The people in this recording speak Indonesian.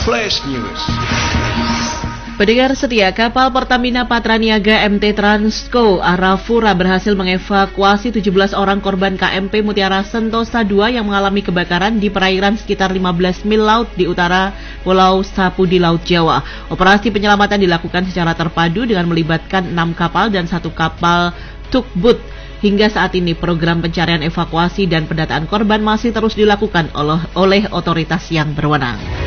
Flash News. Pendengar setia, kapal Pertamina Patraniaga MT Transco Arafura berhasil mengevakuasi 17 orang korban KMP Mutiara Sentosa II yang mengalami kebakaran di perairan sekitar 15 mil laut di utara Pulau Sapu di Laut Jawa. Operasi penyelamatan dilakukan secara terpadu dengan melibatkan 6 kapal dan 1 kapal tugboat. Hingga saat ini program pencarian evakuasi dan pendataan korban masih terus dilakukan oleh otoritas yang berwenang.